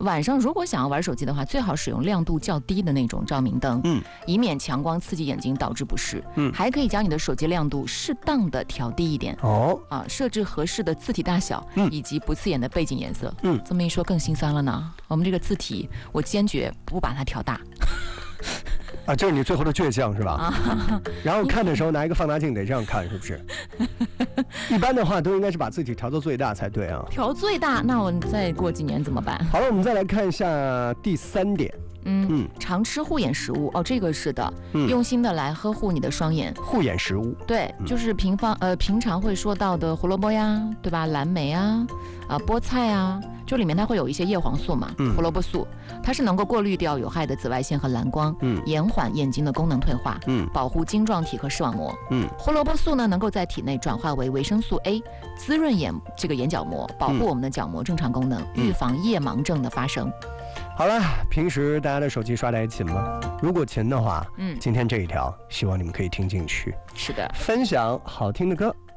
晚上如果想要玩手机的话，最好使用亮度较低的那种照明灯，以免强光刺激眼睛导致不适。还可以将你的手机亮度适当的调低一点。设置合适的字体大小，以及不刺眼的背景颜色。这么一说更心酸了呢。我们这个字体，我坚决不把它调大。 这是你最后的倔强是吧？然后看的时候拿一个放大镜得这样看，是不是？一般的话都应该是把字体调到最大才对啊。 调最大，那我再过几年怎么办？ 好了，我们再来看一下第3点。 常吃护眼食物这个是的，用心的来呵护你的双眼。 护眼食物， 对，就是平常会说到的胡萝卜呀，对吧？蓝莓啊，菠菜啊，就里面它会有一些叶黄素嘛，胡萝卜素，它是能够过滤掉有害的紫外线和蓝光，延缓眼睛的功能退化，保护晶状体和视网膜。胡萝卜素呢，能够在体内转化为维生素 A， 滋润眼角膜，保护我们的角膜正常功能，预防夜盲症的发生。 好了，平时大家的手机刷得勤吗？如果勤的话，今天这一条希望你们可以听进去。 是的， 分享好听的歌，